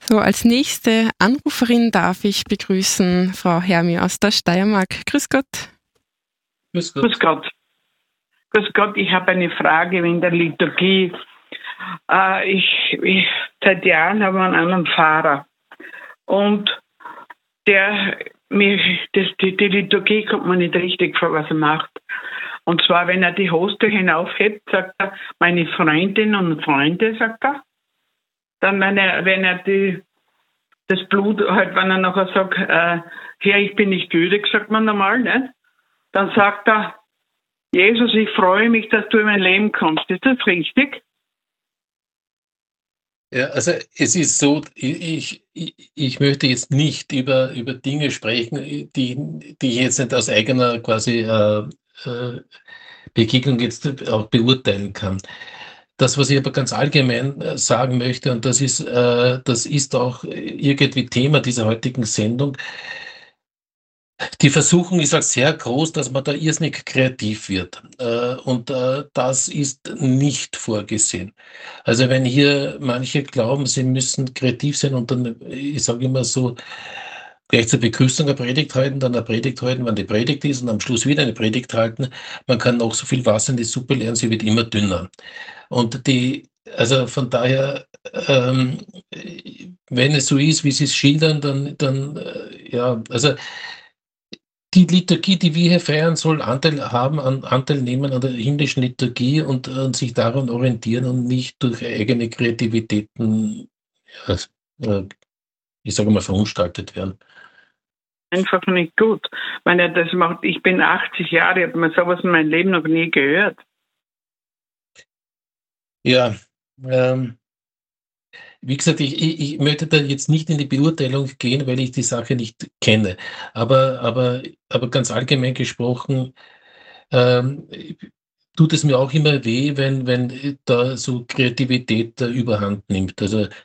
So, als nächste Anruferin darf ich begrüßen Frau Hermi aus der Steiermark. Grüß Gott. Grüß Gott. Grüß Gott. Grüß Gott, ich habe eine Frage in der Liturgie. Seit Jahren habe ich einen anderen Pfarrer. Und die Liturgie kommt mir nicht richtig vor, was er macht. Und zwar, wenn er die Hostie hinaufhebt, sagt er, meine Freundinnen und Freunde, sagt er. Dann, wenn er das Blut, halt, wenn er nachher sagt, Herr, ich bin nicht würdig, sagt man normal, ne? Dann sagt er, Jesus, ich freue mich, dass du in mein Leben kommst. Ist das richtig? Ja, also es ist so, ich möchte jetzt nicht über Dinge sprechen, die ich jetzt nicht aus eigener quasi Begegnung jetzt auch beurteilen kann. Das, was ich aber ganz allgemein sagen möchte, und das ist auch irgendwie Thema dieser heutigen Sendung. Die Versuchung ist auch sehr groß, dass man da irrsinnig kreativ wird. Und das ist nicht vorgesehen. Also wenn hier manche glauben, sie müssen kreativ sein und dann, ich sage immer so, gleich zur Begrüßung eine Predigt halten, dann eine Predigt halten, wann die Predigt ist und am Schluss wieder eine Predigt halten. Man kann noch so viel Wasser in die Suppe leeren, sie wird immer dünner. Und also von daher, wenn es so ist, wie Sie es schildern, dann ja, also die Liturgie, die wir hier feiern, soll Anteil nehmen an der himmlischen Liturgie und sich daran orientieren und nicht durch eigene Kreativitäten, ja, ich sage mal, verunstaltet werden. Einfach nicht gut. Wenn er das macht, ich bin 80 Jahre, ich habe mir sowas in meinem Leben noch nie gehört. Ja, wie gesagt, ich möchte da jetzt nicht in die Beurteilung gehen, weil ich die Sache nicht kenne. Aber ganz allgemein gesprochen, ähm, tut es mir auch immer weh, wenn da so Kreativität Überhand nimmt. Also